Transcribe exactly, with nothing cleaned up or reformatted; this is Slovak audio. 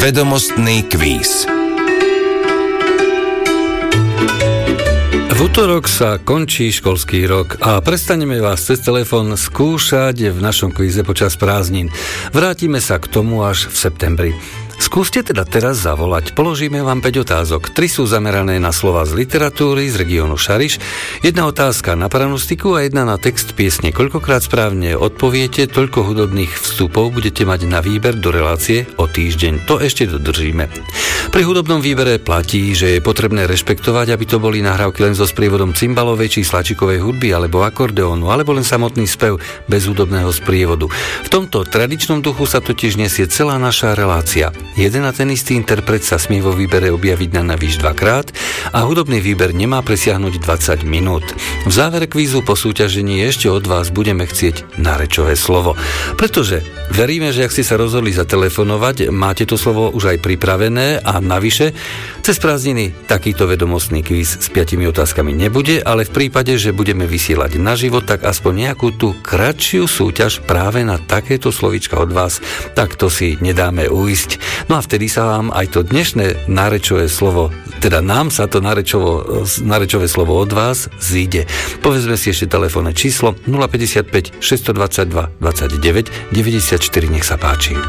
Vedomostný kvíz. V útorok sa končí školský rok a prestaneme vás cez telefón skúšať v našom kvíze počas prázdnin. Vrátime sa k tomu až v septembri. Skúste teda teraz zavolať. Položíme vám päť otázok. Tri sú zamerané na slova z literatúry z regiónu Šariš, jedna otázka na pranostiku a jedna na text piesne. Koľkokrát správne odpoviete, toľko hudobných vstupov budete mať na výber do relácie o týždeň. To ešte dodržíme. Pri hudobnom výbere platí, že je potrebné rešpektovať, aby to boli nahrávky len so sprievodom cymbalovej či slačikovej hudby alebo akordeónu, alebo len samotný spev bez hudobného sprievodu. V tomto tradičnom duchu sa totiž nesie celá naša relácia. Jeden a ten istý interpret sa smie vo výbere objaviť na navyš dvakrát a hudobný výber nemá presiahnuť dvadsať minút. V závere kvízu po súťažení ešte od vás budeme chcieť nárečové slovo. Pretože veríme, že ak ste sa rozhodli zatelefonovať, máte to slovo už aj pripravené a navyše cez prázdniny takýto vedomostný kvíz s piatimi otázkami nebude, ale v prípade, že budeme vysielať naživo, tak aspoň nejakú tú kratšiu súťaž práve na takéto slovíčka od vás, tak to si nedáme uísť. No a vtedy sa vám aj to dnešné nárečové slovo, teda nám sa to nárečovo, nárečové slovo od vás zíde. Povedzme si ešte telefónne číslo nula päťdesiatpäť šesťstodvadsaťdva dvadsaťdeväť deväťdesiatštyri, nech sa páči.